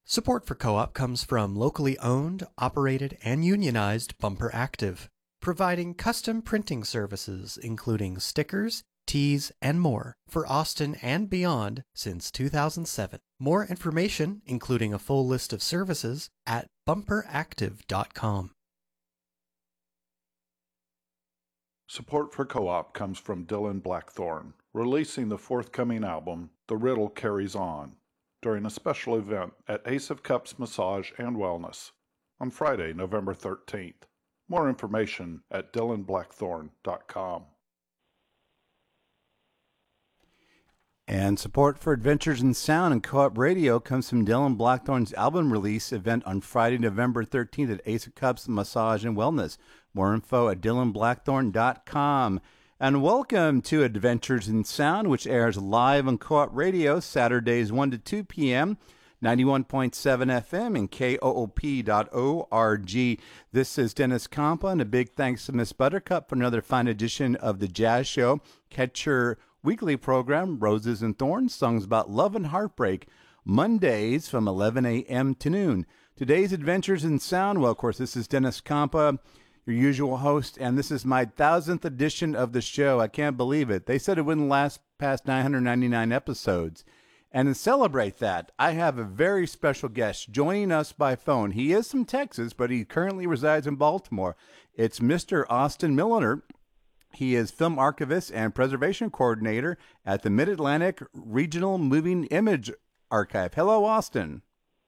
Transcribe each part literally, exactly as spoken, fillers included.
Support for Co-op comes from locally owned, operated, and unionized Bumper Active, providing custom printing services including stickers, tees, and more for Austin and beyond since two thousand seven. More information, including a full list of services, at bumper active dot com. Support for Co-op comes from Dylan Blackthorne, releasing the forthcoming album, The Riddle Carries On, during a special event at Ace of Cups Massage and Wellness on Friday, November thirteenth. More information at dylan blackthorne dot com. And support for Adventures in Sound and Co-op Radio comes from Dylan Blackthorne's album release event on Friday, November thirteenth at Ace of Cups Massage and Wellness. More info at dylan blackthorne dot com. And welcome to Adventures in Sound, which airs live on Co-op Radio Saturdays one to two p.m., ninety-one point seven F M and K O O P dot org. This is Dennis Compa, and a big thanks to Miss Buttercup for another fine edition of the Jazz Show. Catch her weekly program, Roses and Thorns, songs about love and heartbreak, Mondays from eleven a.m. to noon. Today's Adventures in Sound, well, of course, this is Dennis Compa, your usual host, and this is my thousandth edition of the show. I can't believe it. They said it wouldn't last past nine hundred ninety-nine episodes. And to celebrate that, I have a very special guest joining us by phone. He is from Texas, but he currently resides in Baltimore. It's Mister Austin Milliner. He is film archivist and preservation coordinator at the Mid-Atlantic Regional Moving Image Archive. Hello, Austin.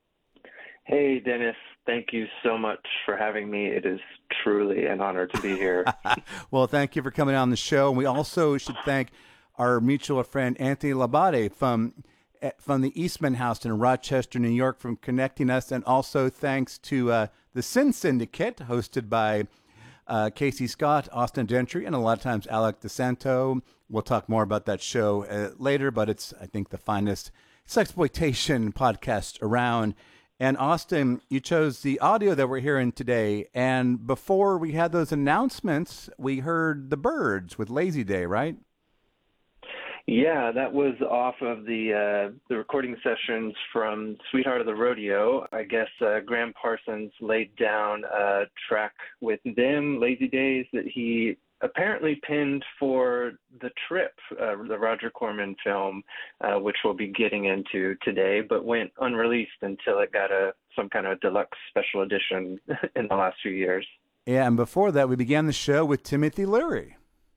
Hey, Dennis. Thank you so much for having me. It is truly an honor to be here. Well, thank you for coming on the show. And we also should thank our mutual friend Anthony Labate from from the Eastman House in Rochester, New York, from connecting us. And also thanks to uh, the Sin Syndicate, hosted by uh, Casey Scott, Austin Gentry, and a lot of times Alec DeSanto. We'll talk more about that show uh, later, but it's, I think, the finest sexploitation podcast around. And Austin, you chose the audio that we're hearing today. And before we had those announcements, we heard The Byrds with Lazy Day, right? Yeah, that was off of the uh, the recording sessions from Sweetheart of the Rodeo. I guess uh, Graham Parsons laid down a track with them, Lazy Days, that he apparently penned for The Trip, uh, the Roger Corman film, uh, which we'll be getting into today, but went unreleased until it got a some kind of deluxe special edition in the last few years. Yeah, and before that, we began the show with Timothy Leary.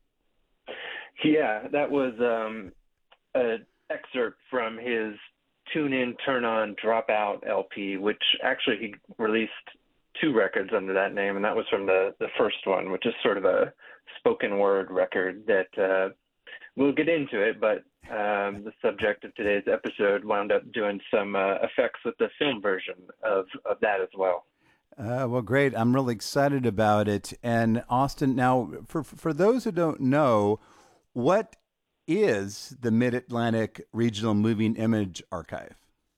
Yeah, that was um, an excerpt from his Tune In, Turn On, Drop Out L P, which actually he released two records under that name, and that was from the, the first one, which is sort of a spoken word record that uh, we'll get into it, but um, the subject of today's episode wound up doing some uh, effects with the film version of, of that as well. Uh, well, great. I'm really excited about it. And Austin, now, for for those who don't know, what is the Mid-Atlantic Regional Moving Image Archive?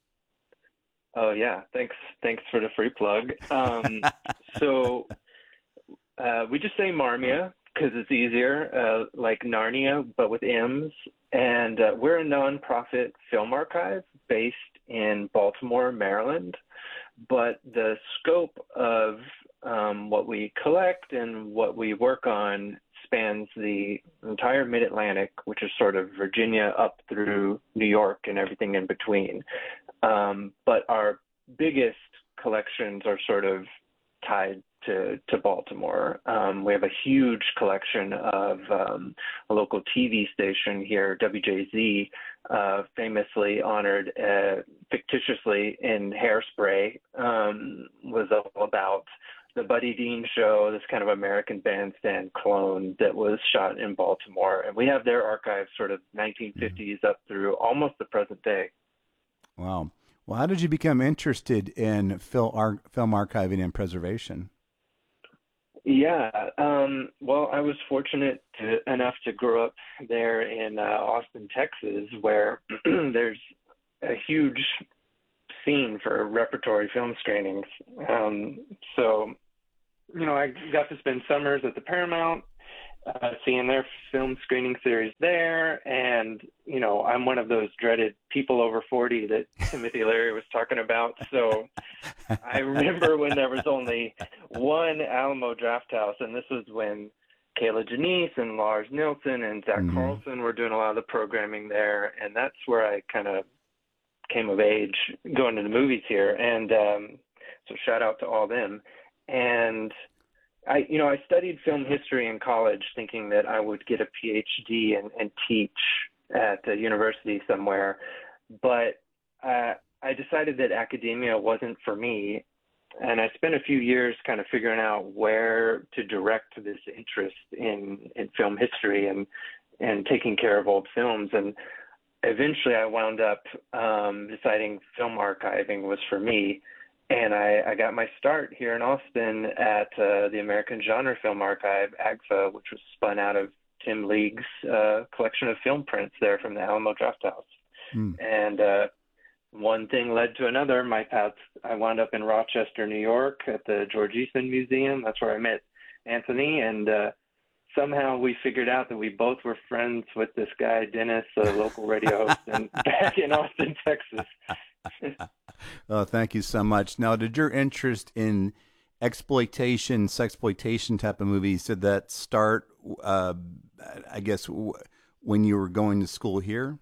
Oh, yeah. Thanks. Thanks for the free plug. Um, so uh, we just say Marmia because it's easier, uh, like Narnia, but with M's. And uh, we're a nonprofit film archive based in Baltimore, Maryland. But the scope of um, what we collect and what we work on spans the entire Mid-Atlantic, which is sort of Virginia up through New York and everything in between. Um, but our biggest collections are sort of tied to, to Baltimore. Um, we have a huge collection of um, a local T V station here, W J Z, uh, famously honored uh, fictitiously in Hairspray, um, was all about the Buddy Dean Show, this kind of American Bandstand clone that was shot in Baltimore. And we have their archives sort of nineteen fifties up through almost the present day. Wow. Well, how did you become interested in film, ar- film archiving and preservation? Yeah, um, well, I was fortunate to, enough to grow up there in uh, Austin, Texas, where there's a huge scene for repertory film screenings. Um, so, you know, I got to spend summers at the Paramount, uh, seeing their film screening series there. And, you know, I'm one of those dreaded people over forty that Timothy Leary was talking about. So I remember when there was only one Alamo Drafthouse, and this was when Kayla Janice and Lars Nilsson and Zach Mhm. Carlson were doing a lot of the programming there. And that's where I kind of came of age going to the movies here. And um, so shout out to all them. And I, you know, I studied film history in college thinking that I would get a P H D and, and teach at a university somewhere. But uh, I decided that academia wasn't for me. And I spent a few years kind of figuring out where to direct this interest in, in film history and, and taking care of old films. And eventually I wound up um, deciding film archiving was for me. And I, I got my start here in Austin at uh, the American Genre Film Archive, A G F A, which was spun out of Tim League's uh, collection of film prints there from the Alamo Drafthouse. Mm. And uh, one thing led to another. My path, I wound up in Rochester, New York at the George Eastman Museum. That's where I met Anthony. And uh, somehow we figured out that we both were friends with this guy, Dennis, a local radio host in, back in Austin, Texas. Oh, thank you so much. Now, did your interest in exploitation, sexploitation type of movies, did that start, uh, I guess, w- when you were going to school here?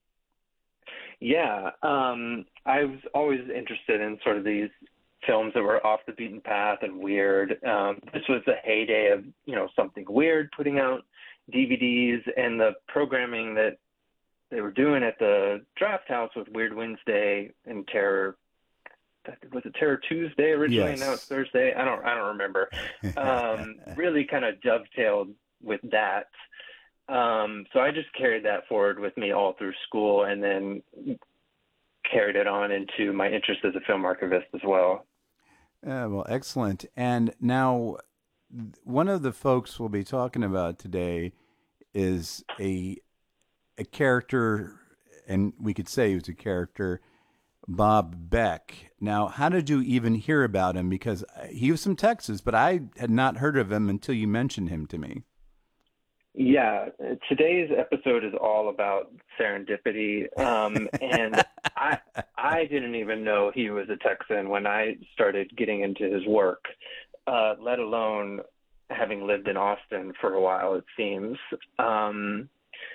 Yeah, um, I was always interested in sort of these films that were off the beaten path and weird. Um, this was the heyday of, you know, Something Weird putting out D V Ds, and the programming that they were doing at the Drafthouse with Weird Wednesday and Terror. Was it Terror Tuesday originally? Yes. Now it's Thursday. I don't. I don't remember. Um, really, kind of dovetailed with that. Um, so I just carried that forward with me all through school, and then carried it on into my interest as a film archivist as well. Uh, well, excellent. And now, one of the folks we'll be talking about today is a a character, and we could say he was a character, Bob Beck. Now, how did you even hear about him? Because he was from Texas, but I had not heard of him until you mentioned him to me. Yeah, today's episode is all about serendipity, um, and I I didn't even know he was a Texan when I started getting into his work, uh, let alone having lived in Austin for a while, it seems. Um,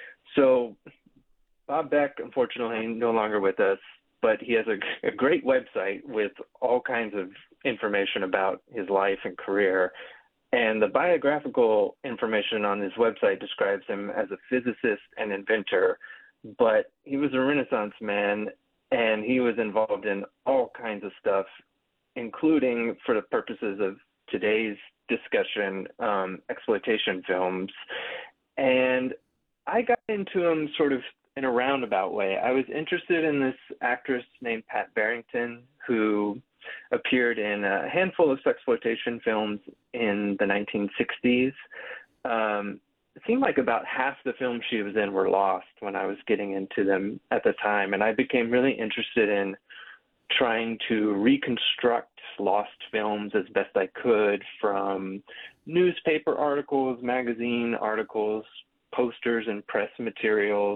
So Bob Beck, unfortunately, no longer with us, but he has a, a great website with all kinds of information about his life and career. And the biographical information on his website describes him as a physicist and inventor, but he was a Renaissance man, and he was involved in all kinds of stuff, including, for the purposes of today's discussion, um, exploitation films. And I got into him sort of in a roundabout way. I was interested in this actress named Pat Barrington, who appeared in a handful of sexploitation films in the nineteen sixties. Um, it seemed like about half the films she was in were lost when I was getting into them at the time, and I became really interested in trying to reconstruct lost films as best I could from newspaper articles, magazine articles, posters, and press materials.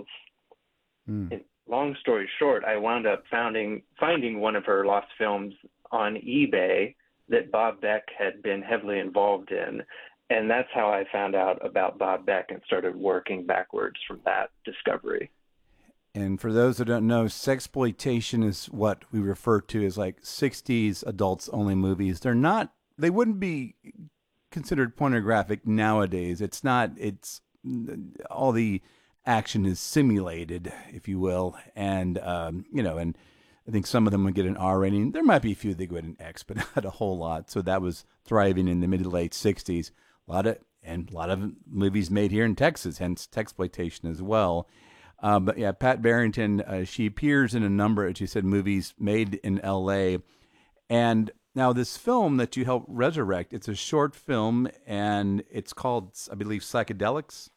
Mm. And long story short, I wound up founding, finding one of her lost films on eBay that Bob Beck had been heavily involved in. And that's how I found out about Bob Beck and started working backwards from that discovery. And for those that don't know, sexploitation is what we refer to as like sixties adults only movies. They're not, they wouldn't be considered pornographic nowadays. It's not, it's, all the action is simulated, if you will, and um, you know, and I think some of them would get an R rating. There might be a few that get an X, but not a whole lot. So that was thriving in the mid to late sixties. A lot of and a lot of movies made here in Texas, hence sexploitation as well. Uh, but yeah, Pat Barrington, uh, she appears in a number, as you said, movies made in L A. And now this film that you helped resurrect, it's a short film, and it's called, I believe, Psychedelics.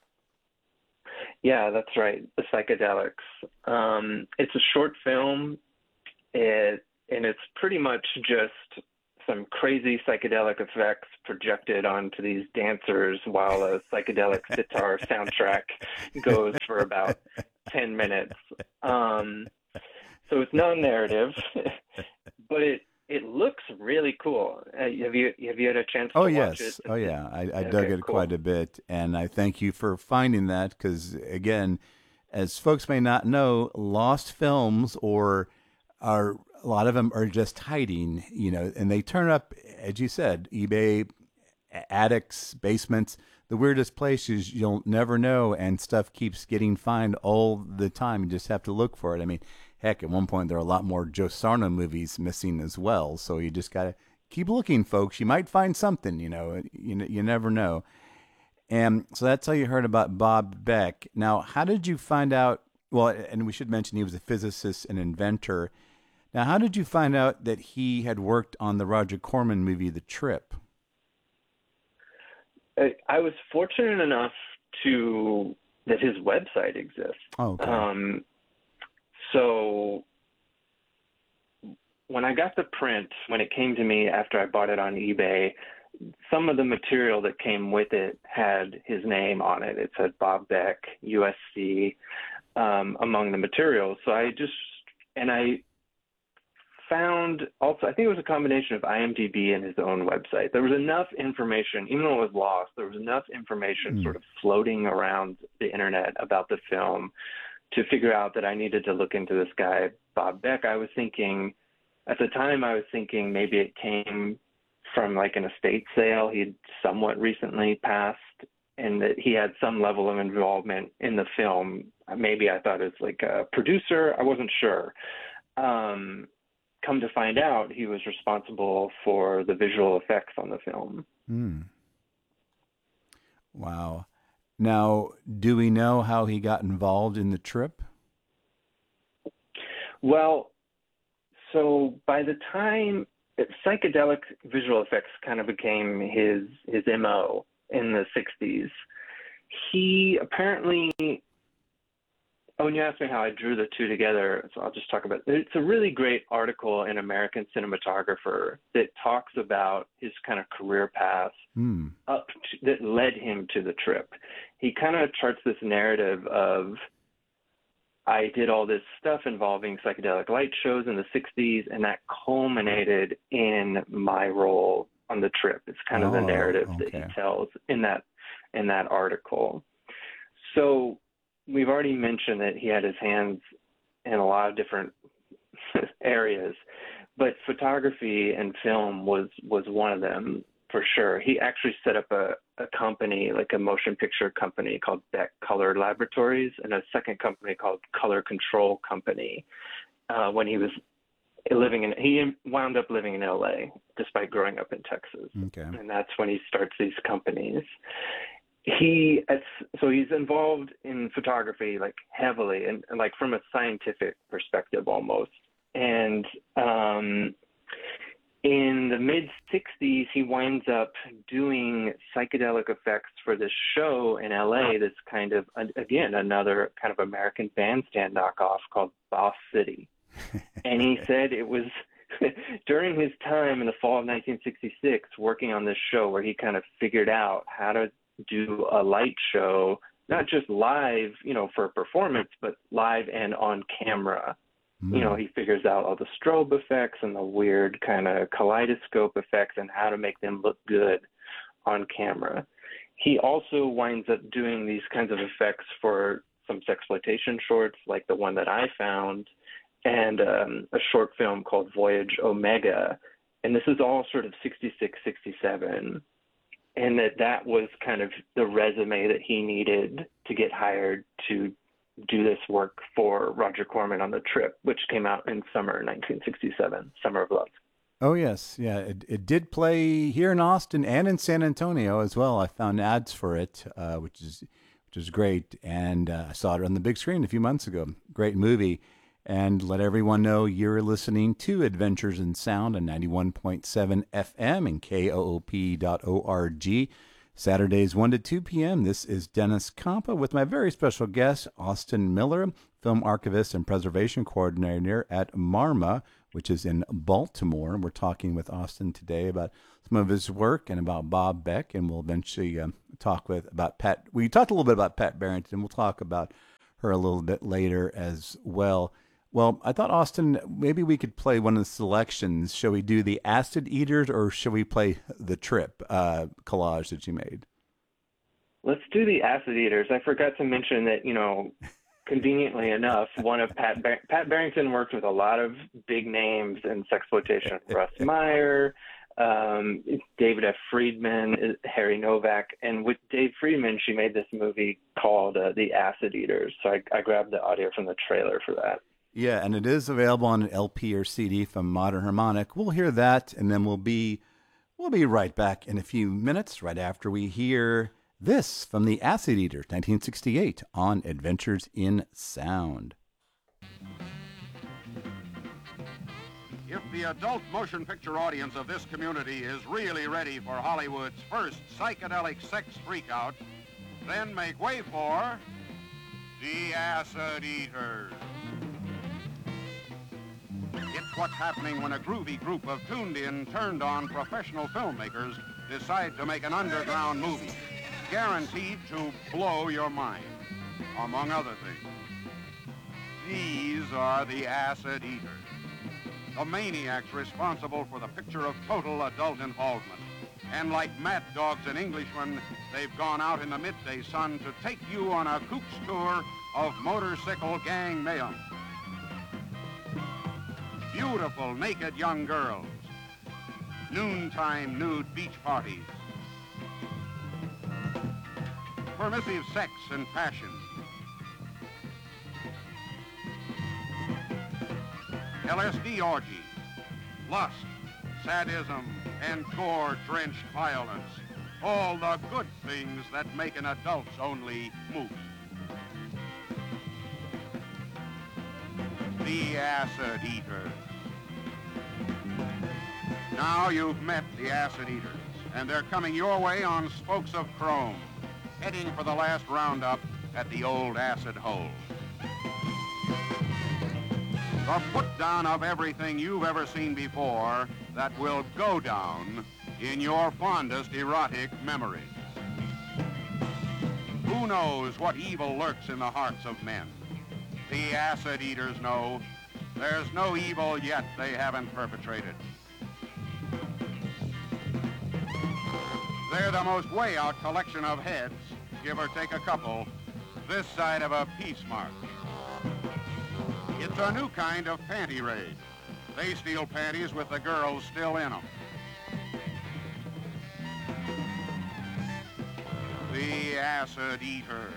Yeah, that's right. The Psychedelics. Um, it's a short film, it, and it's pretty much just some crazy psychedelic effects projected onto these dancers while a psychedelic sitar soundtrack goes for about ten minutes. Um, so it's non-narrative, but it it looks really cool. Uh, have you have you had a chance to oh, watch yes. it? Oh, yeah. I, I Okay, dug it cool. quite a bit, and I thank you for finding that because, again, as folks may not know, lost films or are a lot of them are just hiding, you know, and they turn up, as you said, eBay, attics, basements, the weirdest places you'll never know, and stuff keeps getting found all the time. You just have to look for it. I mean, heck, at one point there are a lot more Joe Sarno movies missing as well, so you just got to keep looking, folks. You might find something, you know, you, you never know. And so that's how you heard about Bob Beck. Now, how did you find out? Well, and we should mention he was a physicist and inventor. Now, how did you find out that he had worked on the Roger Corman movie, The Trip? I, I was fortunate enough to that his website exists. Oh, okay. Um, so when I got the print, when it came to me after I bought it on eBay, some of the material that came with it had his name on it. It said Bob Beck, U S C, um, among the materials. So I just, and I found also, I think it was a combination of IMDb and his own website. There was enough information, even though it was lost, there was enough information Mm. sort of floating around the internet about the film to figure out that I needed to look into this guy, Bob Beck. I was thinking, at the time I was thinking maybe it came from like an estate sale he'd somewhat recently passed, and that he had some level of involvement in the film. Maybe I thought it was like a producer. I wasn't sure. Um, come to find out, he was responsible for the visual effects on the film. Hmm. Wow. Now, do we know how he got involved in The Trip? Well, so by the time psychedelic visual effects kind of became his his M O in the sixties, he apparently, oh, and you asked me how I drew the two together, so I'll just talk about it. It's a really great article in American Cinematographer that talks about his kind of career path Hmm. up to, that led him to The Trip. He kind of charts this narrative of, I did all this stuff involving psychedelic light shows in the sixties, and that culminated in my role on The Trip. It's kind of the Oh, narrative that okay. he tells in that in that article. So we've already mentioned that he had his hands in a lot of different areas, but photography and film was was one of them for sure. He actually set up a, a company, like a motion picture company called Beck Color Laboratories, and a second company called Color Control Company uh, when he was living in, he wound up living in L A despite growing up in Texas. Okay. And that's when he starts these companies. He, so he's involved in photography like heavily and, and like from a scientific perspective almost. And um, in the mid sixties, he winds up doing psychedelic effects for this show in L A, this kind of, again, another kind of American Bandstand knockoff called Boss City. And he said it was during his time in the fall of nineteen sixty-six working on this show where he kind of figured out how to do a light show, not just live, you know, for a performance, but live and on camera. Mm. You know, he figures out all the strobe effects and the weird kind of kaleidoscope effects and how to make them look good on camera. He also winds up doing these kinds of effects for some sexploitation shorts, like the one that I found, and um, a short film called Voyage Omega. And this is all sort of sixty-six, sixty-seven. And that that was kind of the resume that he needed to get hired to do this work for Roger Corman on The Trip, which came out in summer nineteen sixty-seven, Summer of Love. Oh, yes. Yeah, it, it did play here in Austin and in San Antonio as well. I found ads for it, uh, which is which is great. And uh, I saw it on the big screen a few months ago. Great movie. And let everyone know you're listening to Adventures in Sound on ninety-one point seven F M and K O O P dot org. Saturdays, one to two p.m. This is Dennis Compa with my very special guest, Austin Miller, film archivist and preservation coordinator at MARMA, which is in Baltimore. And we're talking with Austin today about some of his work and about Bob Beck, and we'll eventually um, talk with about Pat. We talked a little bit about Pat Barrington. We'll talk about her a little bit later as well. Well, I thought, Austin, maybe we could play one of the selections. Shall we do the Acid Eaters, or shall we play the Trip uh, collage that you made? Let's do the Acid Eaters. I forgot to mention that, you know, conveniently enough, one of Pat Bar- Pat Barrington worked with a lot of big names in sexploitation. Russ Meyer, um, David F. Friedman, Harry Novak, and with Dave Friedman, she made this movie called uh, The Acid Eaters. So I, I grabbed the audio from the trailer for that. Yeah, and it is available on an L P or C D from Modern Harmonic. We'll hear that, and then we'll be we'll be right back in a few minutes, right after we hear this from the Acid Eaters, nineteen sixty-eight, on Adventures in Sound. If the adult motion picture audience of this community is really ready for Hollywood's first psychedelic sex freakout, then make way for the Acid Eaters. It's what's happening when a groovy group of tuned-in, turned-on professional filmmakers decide to make an underground movie, guaranteed to blow your mind, among other things. These are the Acid Eaters, the maniacs responsible for the picture of total adult involvement. And like mad dogs and Englishmen, they've gone out in the midday sun to take you on a kook's tour of motorcycle gang mayhem. Beautiful naked young girls, noontime nude beach parties, permissive sex and passion, L S D orgies, lust, sadism, and gore-drenched violence. All the good things that make an adults-only movie. The Acid Eaters. Now you've met the Acid Eaters, and they're coming your way on spokes of chrome, heading for the last roundup at the old acid hole. The put-down of everything you've ever seen before that will go down in your fondest erotic memories. Who knows what evil lurks in the hearts of men? The Acid Eaters know there's no evil yet they haven't perpetrated. They're the most way-out collection of heads, give or take a couple, this side of a peace march. It's a new kind of panty raid. They steal panties with the girls still in them. The Acid Eaters.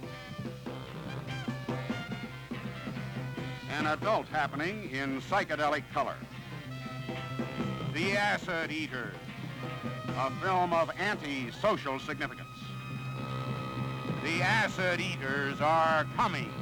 An adult happening in psychedelic color. The Acid Eaters, a film of anti-social significance. The Acid Eaters are coming.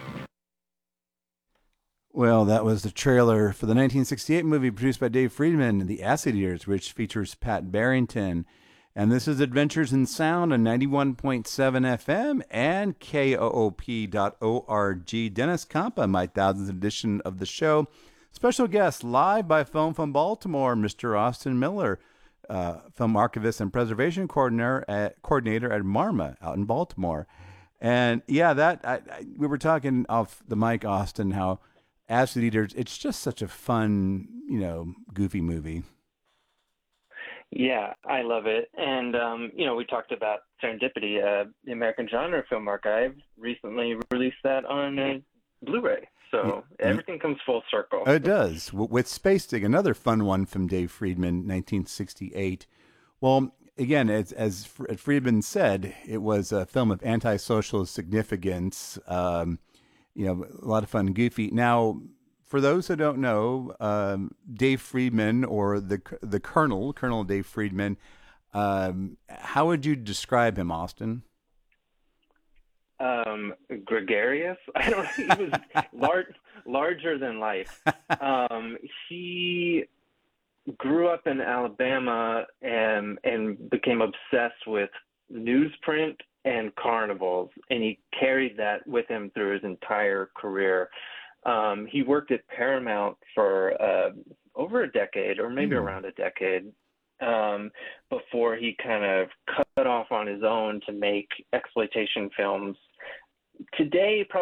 Well, that was the trailer for the nineteen sixty-eight movie produced by Dave Friedman, The Acid Eaters, which features Pat Barrington. And this is Adventures in Sound on ninety-one point seven F M and K O O P dot org. Dennis Campa, my thousandth edition of the show. Special guest live by phone from Baltimore, Mister Austin Miller, uh, film archivist and preservation coordinator at, coordinator at Marma out in Baltimore. And yeah, that I, I, we were talking off the mic, Austin, how Acid Eaters, it's just such a fun, you know, goofy movie. Yeah, I love it. And, um, you know, we talked about Serendipity. Uh, the American Genre Film Archive recently released that on uh, Blu-ray. So yeah. Everything comes full circle. It does. With Space Dig, another fun one from Dave Friedman, nineteen sixty-eight. Well, again, as, as Friedman said, it was a film of antisocial significance. Um, you know, a lot of fun and goofy. Now, for those who don't know, um, Dave Friedman, or the the Colonel, Colonel Dave Friedman, um, how would you describe him, Austin? Um, gregarious. I don't know. He was large, larger than life. Um, he grew up in Alabama and and became obsessed with newsprint and carnivals, and he carried that with him through his entire career. Um, he worked at Paramount for uh, over a decade, or maybe Hmm. around a decade, um, before he kind of cut off on his own to make exploitation films. Today,